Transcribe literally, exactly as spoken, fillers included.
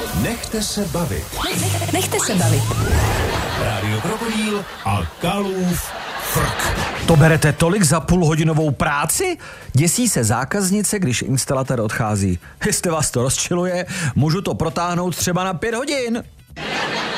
Nechte se bavit. Nech, nechte se bavit. Rádio Krokodýl a Kalův frk. To berete tolik za půlhodinovou práci? Děsí se zákaznice, když instalatér odchází. Jestli vás to rozčiluje, můžu to protáhnout třeba na pět hodin.